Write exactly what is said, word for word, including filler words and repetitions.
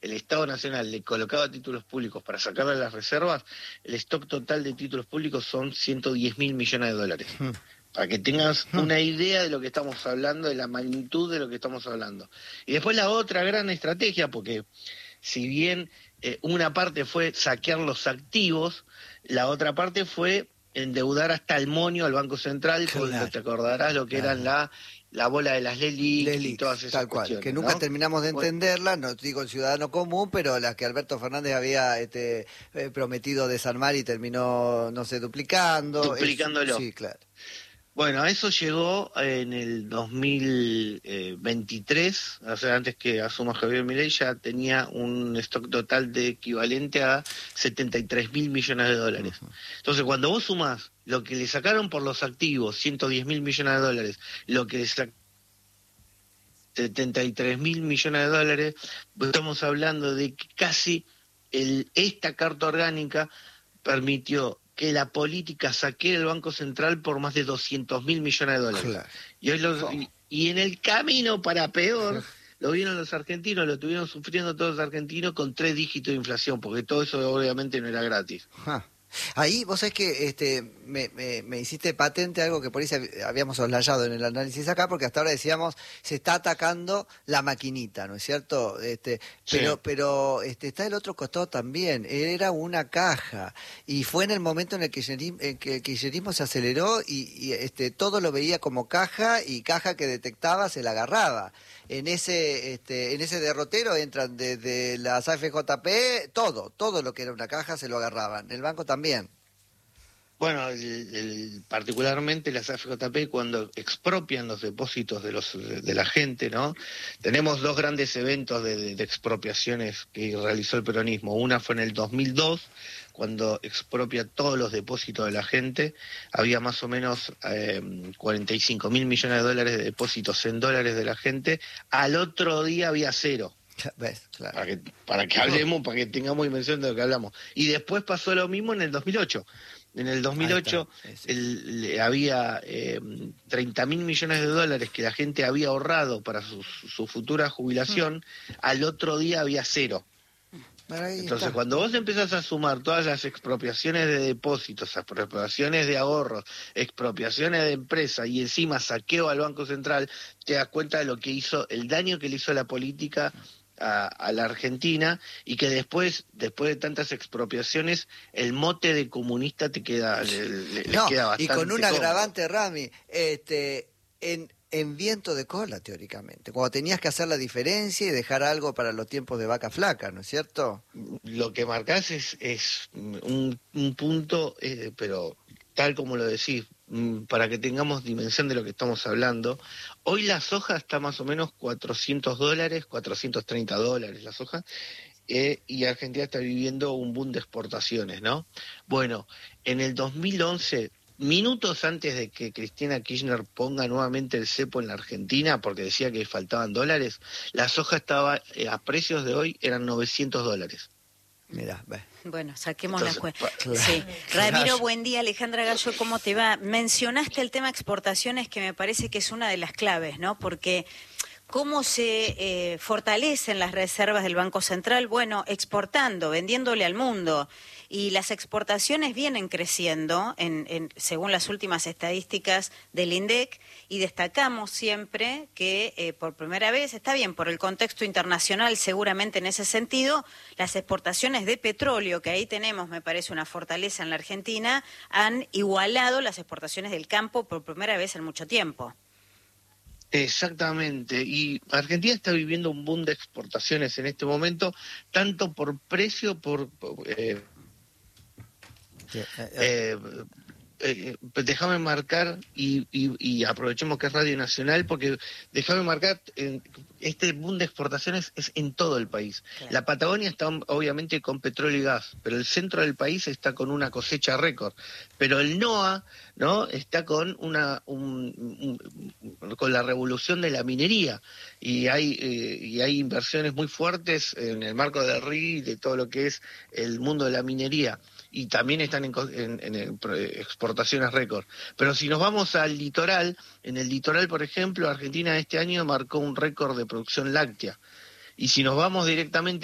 el Estado Nacional le colocaba títulos públicos para sacarle las reservas, el stock total de títulos públicos son ciento diez mil millones de dólares. Hmm. Para que tengas hmm. una idea de lo que estamos hablando, de la magnitud de lo que estamos hablando. Y después la otra gran estrategia, porque si bien eh, una parte fue saquear los activos, la otra parte fue endeudar hasta el moño al Banco Central, claro. Porque te acordarás lo que claro. eran la, la bola de las Lelic y todas esas tal cuestiones. Cual, que nunca ¿no? terminamos de entenderlas, no digo el ciudadano común, pero las que Alberto Fernández había este, eh, prometido desarmar y terminó, no sé, duplicando. Duplicándolo. Es, sí, claro. Bueno, eso llegó en el dos mil veintitrés, o sea, antes que asuma Javier Milei, ya tenía un stock total de equivalente a setenta y tres mil millones de dólares. Uh-huh. Entonces, cuando vos sumás lo que le sacaron por los activos, ciento diez mil millones de dólares, lo que le sacaron setenta y tres mil millones de dólares, pues estamos hablando de que casi el, esta carta orgánica permitió que la política saquee el Banco Central por más de doscientos mil millones de dólares. Claro. Y, hoy los, y, y en el camino para peor, lo vieron los argentinos, lo tuvieron sufriendo todos los argentinos con tres dígitos de inflación, porque todo eso obviamente no era gratis. Ja. Ahí vos sabés que este, me, me, me hiciste patente algo que por ahí habíamos soslayado en el análisis acá, porque hasta ahora decíamos, se está atacando la maquinita, ¿no es cierto? Este, pero sí. pero este, está el otro costado también, era una caja, y fue en el momento en el que, en que el kirchnerismo se aceleró y, y este, todo lo veía como caja, y caja que detectaba se la agarraba. En ese este, en ese derrotero entran desde las A F J P, todo, todo lo que era una caja se lo agarraban, el banco también. Bueno, el, el, particularmente las A F J P cuando expropian los depósitos de los de, de la gente, ¿no? Tenemos dos grandes eventos de, de, de expropiaciones que realizó el peronismo. Una fue en el dos mil dos, cuando expropia todos los depósitos de la gente. Había más o menos eh, cuarenta y cinco mil millones de dólares de depósitos en dólares de la gente. Al otro día había cero. ¿Ves? Claro. Para que, para que hablemos, para que tengamos dimensión de lo que hablamos. Y después pasó lo mismo en el dos mil ocho. En el dos mil ocho sí, sí. El, había eh, treinta mil millones de dólares que la gente había ahorrado para su, su futura jubilación. Mm. Al otro día había cero. Entonces, está. Cuando vos empezás a sumar todas las expropiaciones de depósitos, expropiaciones de ahorros, expropiaciones de empresas y encima saqueo al Banco Central, te das cuenta de lo que hizo, el daño que le hizo la política a, a la Argentina, y que después, después de tantas expropiaciones, el mote de comunista te queda, le, le, no, queda bastante. Y con un cómodo. agravante, Rami, este, en en viento de cola, teóricamente, cuando tenías que hacer la diferencia y dejar algo para los tiempos de vaca flaca, ¿no es cierto? Lo que marcás es, es un, un punto, eh, pero tal como lo decís, para que tengamos dimensión de lo que estamos hablando, hoy la soja está más o menos cuatrocientos dólares, cuatrocientos treinta dólares la soja, eh, y Argentina está viviendo un boom de exportaciones, ¿no? Bueno, en el dos mil once... minutos antes de que Cristina Kirchner ponga nuevamente el cepo en la Argentina, porque decía que faltaban dólares, la soja estaba eh, a precios de hoy, eran novecientos dólares. Mirá, ve. Bueno, saquemos las cuentas. Claro. Sí. Ramiro, buen día. Alejandra Gallo, ¿cómo te va? Mencionaste el tema exportaciones, que me parece que es una de las claves, ¿no? Porque ¿cómo se eh, fortalecen las reservas del Banco Central? Bueno, exportando, vendiéndole al mundo. Y las exportaciones vienen creciendo, en, en, según las últimas estadísticas del INDEC, y destacamos siempre que eh, por primera vez, está bien, por el contexto internacional seguramente en ese sentido, las exportaciones de petróleo, que ahí tenemos, me parece, una fortaleza en la Argentina, han igualado las exportaciones del campo por primera vez en mucho tiempo. Exactamente, y Argentina está viviendo un boom de exportaciones en este momento, tanto por precio, por... por eh, Eh, eh, déjame marcar y, y, y aprovechemos que es Radio Nacional, porque déjame marcar, eh, este boom de exportaciones es en todo el país. Claro. La Patagonia está obviamente con petróleo y gas, pero el centro del país está con una cosecha récord, pero el NOA, ¿no?, está con una un, un, con la revolución de la minería, y hay eh, y hay inversiones muy fuertes en el marco del R I y de todo lo que es el mundo de la minería, y también están en, en, en, en exportaciones récord. Pero si nos vamos al litoral, en el litoral, por ejemplo, Argentina este año marcó un récord de producción láctea. Y si nos vamos directamente